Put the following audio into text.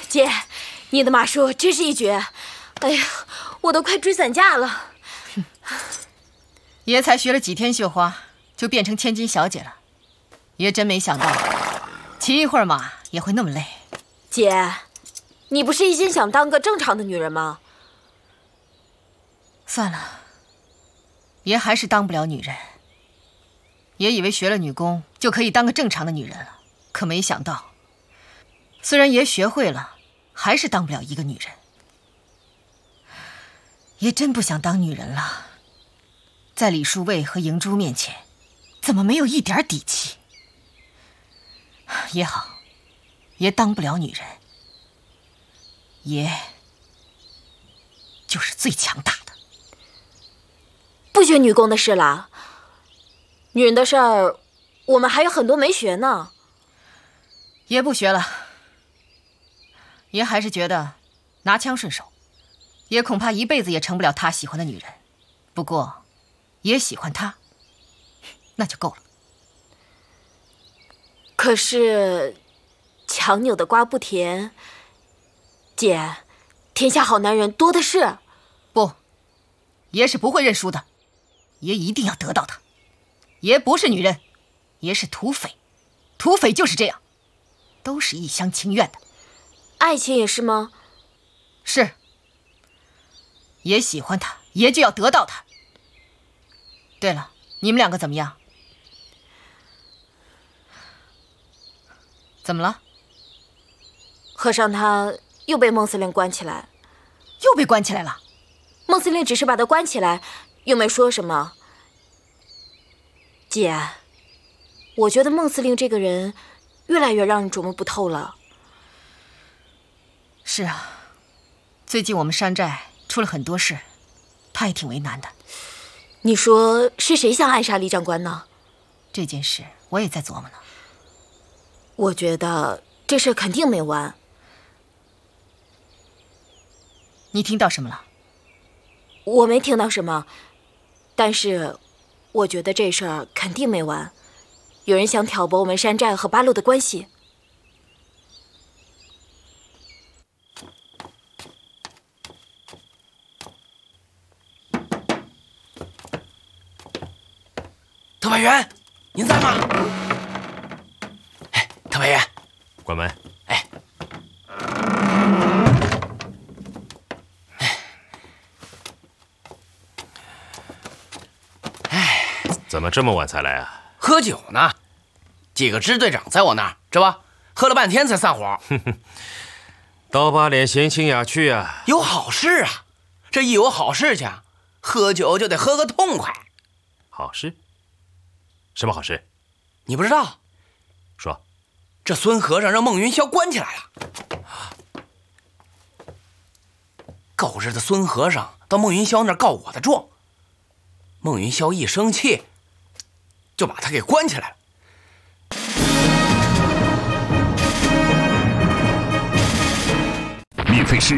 姐，你的马术真是一绝！哎呀，我都快追散架了。 爷才学了几天绣花，就变成千金小姐了。爷真没想到，骑一会儿马也会那么累。 姐，你不是一心想当个正常的女人吗？ 算了，爷还是当不了女人。爷以为学了女工就可以当个正常的女人了，可没想到，虽然爷学会了，还是当不了一个女人。爷真不想当女人了，在李淑卫和银珠面前，怎么没有一点底气？也好，爷当不了女人，爷就是最强大的。 不学女工的事了，女人的事儿，我们还有很多没学呢。 爷不学了，爷还是觉得拿枪顺手。爷恐怕一辈子也成不了他喜欢的女人，不过，爷喜欢她，那就够了。 可是，强扭的瓜不甜。姐，天下好男人多的是。 不，爷是不会认输的，爷一定要得到她。爷不是女人，爷是土匪，土匪就是这样，都是一厢情愿的。 爱情也是吗？ 是。爷喜欢她，爷就要得到她。对了，你们两个怎么样？怎么了？ 和尚他又被孟司令关起来。 又被关起来了？ 孟司令只是把他关起来，又没说什么。姐，我觉得孟司令这个人越来越让人琢磨不透了。 是啊，最近我们山寨出了很多事，他也挺为难的。 你说是谁想暗杀李长官呢？ 这件事我也在琢磨呢。 我觉得这事肯定没完。 你听到什么了？ 我没听到什么，但是我觉得这事儿肯定没完。有人想挑拨我们山寨和八路的关系。 特派员，您在吗？哎，特派员， 关门。怎么这么晚才来啊？ 喝酒呢，几个支队长在我那儿，知吧？喝了半天才散伙。 刀疤脸闲情雅趣啊！ 有好事啊！这一有好事情，喝酒就得喝个痛快。 好事？什么好事？ 你不知道？ 说。 这孙和尚让孟云霄关起来了。狗日的孙和尚到孟云霄那儿告我的状，孟云霄一生气，就把他给关起来了。 免费试